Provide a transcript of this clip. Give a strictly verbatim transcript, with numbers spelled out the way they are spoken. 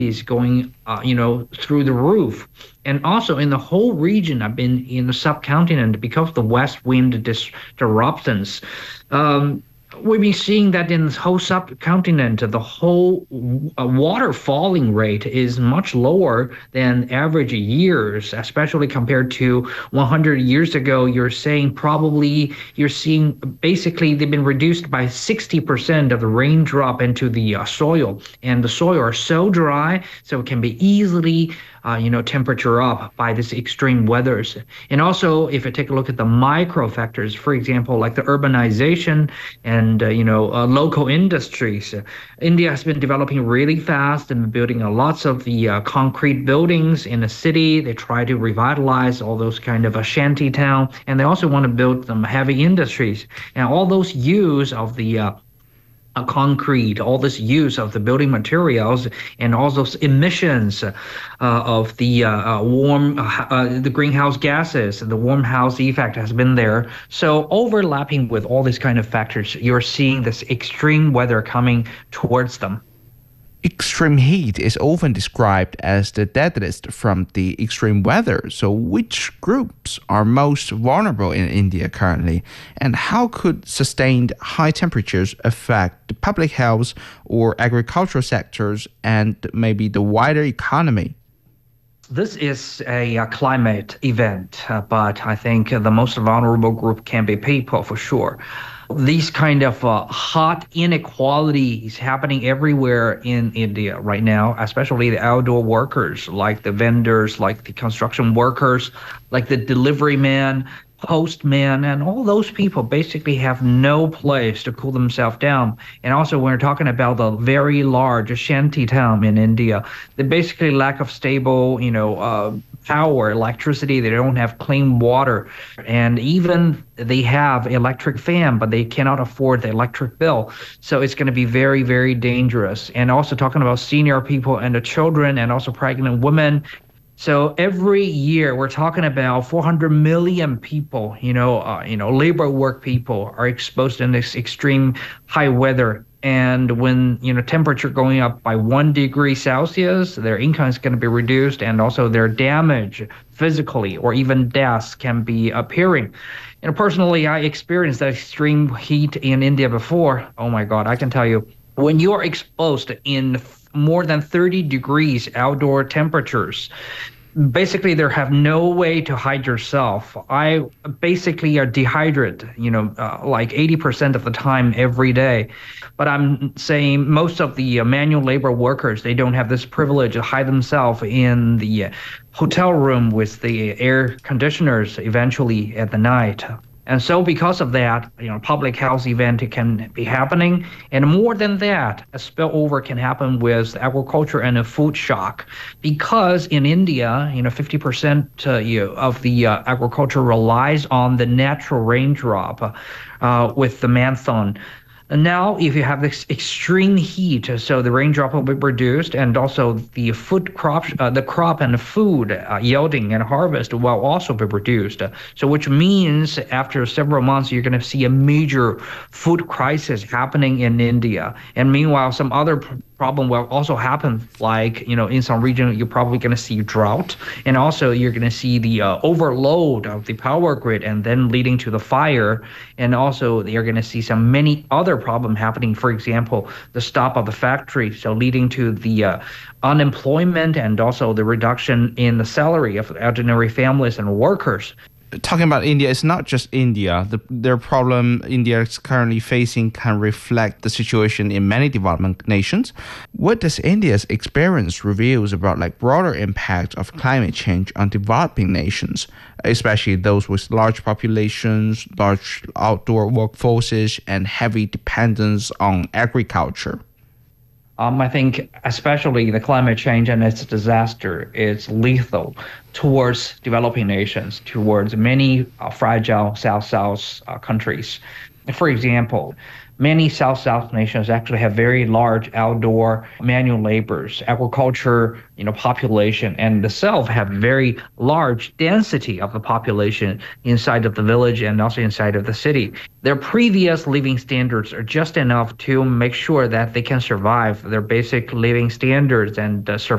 is going, uh, you know, through the roof. And also in the whole region, I've been in the subcontinent because of the west wind dis- disruptions. Um, we've been seeing that in the whole subcontinent, the whole uh, water falling rate is much lower than average years, especially compared to one hundred years ago. You're saying probably you're seeing basically they've been reduced by sixty percent of the raindrop into the uh, soil, and the soil are so dry, so it can be easily uh, you know, temperature up by this extreme weathers. And also, if you take a look at the micro factors, for example, like the urbanization and, uh, you know, uh, local industries, uh, India has been developing really fast and building uh, lots of the uh, concrete buildings in the city. They try to revitalize all those kind of a shanty town, and they also want to build some heavy industries. And all those use of the uh, uh, concrete, all this use of the building materials, and all those emissions uh, of the uh, uh, warm, uh, uh, the greenhouse gases, the warm house effect has been there. So overlapping with all these kind of factors, you're seeing this extreme weather coming towards them. Extreme heat is often described as the deadliest from the extreme weather. So which groups are most vulnerable in India currently? And how could sustained high temperatures affect the public health or agricultural sectors and maybe the wider economy? This is a, uh climate event, uh, but I think uh, the most vulnerable group can be people for sure. These kind of uh, hot inequalities happening everywhere in India right now, especially the outdoor workers, like the vendors, like the construction workers, like the delivery man, postman, and all those people basically have no place to cool themselves down. And also, when we're talking about the very large shanty town in India, they basically lack of stable, you know, uh, power, electricity. They don't have clean water, and even they have electric fan, but they cannot afford the electric bill. So it's going to be very, very dangerous. And also talking about senior people and the children, and also pregnant women. So every year we're talking about four hundred million people, you know, uh, you know, labor work people are exposed in this extreme high weather. And when, you know, temperature going up by one degree Celsius, their income is going to be reduced, and also their damage physically or even deaths can be appearing. And personally, I experienced that extreme heat in India before. Oh my God, I can tell you, when you are exposed in more than thirty degrees outdoor temperatures, basically there have no way to hide yourself. I basically are dehydrated, you know, uh, like eighty percent of the time every day. But I'm saying most of the uh, manual labor workers, they don't have this privilege to hide themselves in the uh, hotel room with the air conditioners eventually at the night. And so because of that, you know, public health event can be happening. And more than that, a spillover can happen with agriculture and a food shock. Because in India, you know, fifty percent uh, you know, of the uh, agriculture relies on the natural raindrop uh, with the monsoon. And now, if you have this extreme heat, so the raindrop will be reduced, and also the food crop, uh, the crop and food uh, yielding and harvest will also be reduced. So, which means after several months, you're going to see a major food crisis happening in India. And meanwhile, some other pr- problem will also happen, like, you know, in some region, you're probably going to see drought, and also you're going to see the uh, overload of the power grid, and then leading to the fire. And also, you're going to see some many other problem happening. For example, the stop of the factory, so leading to the uh, unemployment, and also the reduction in the salary of ordinary families and workers. Talking about India, it's not just India. The, their problem India is currently facing can reflect the situation in many developing nations. What does India's experience reveals about like broader impact of climate change on developing nations, especially those with large populations, large outdoor workforces, and heavy dependence on agriculture? Um, I think especially the climate change and its disaster is lethal towards developing nations, towards many uh, fragile South-South uh, countries. For example, many South-South nations actually have very large outdoor manual laborers, agriculture, you know, population, and themselves have very large density of the population inside of the village and also inside of the city. Their previous living standards are just enough to make sure that they can survive their basic living standards and uh, survive